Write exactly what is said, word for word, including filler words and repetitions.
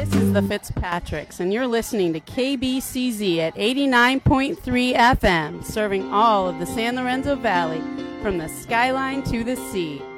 This is the Fitzpatricks, and you're listening to K B C Z at eighty-nine point three F M, serving all of the San Lorenzo Valley from the skyline to the sea.